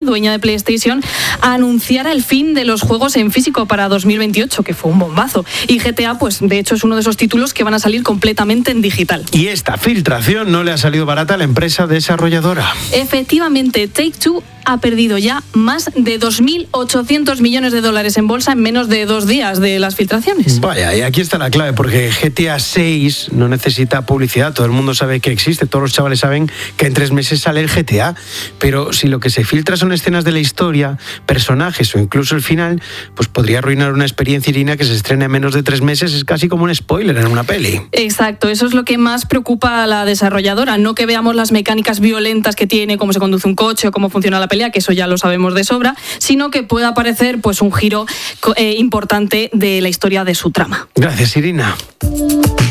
dueña de PlayStation, anunciara el fin de los juegos en físico para 2028, que fue un bombazo. Y GTA, pues de hecho, es uno de esos títulos que van a salir completamente en digital. Y esta filtración no le ha salido barata a la empresa desarrolladora. Efectivamente, Take-Two ha perdido ya más de 2.800 millones de dólares en bolsa en menos de 2 días de las filtraciones. Vaya, y aquí está la clave, porque GTA 6 no necesita publicidad, todo el mundo sabe que existe, todos los chavales saben que en 3 meses sale el GTA, pero si lo que se filtra son escenas de la historia, personajes o incluso el final, pues podría arruinar una experiencia, Irina, que se estrena en menos de 3 meses, es casi como un spoiler en una peli. Exacto, eso es lo que más preocupa a la desarrolladora, no que veamos las mecánicas violentas que tiene, cómo se conduce un coche o cómo funciona la pelea, que eso ya lo sabemos de sobra, sino que pueda aparecer pues un giro importante de la historia de su trama. Gracias, Irina.